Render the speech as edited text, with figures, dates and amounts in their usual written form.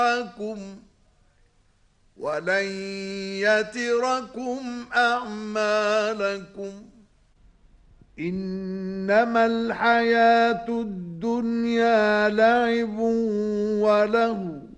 ولن يتركم أعمالكم إنما الحياة الدنيا لعب وله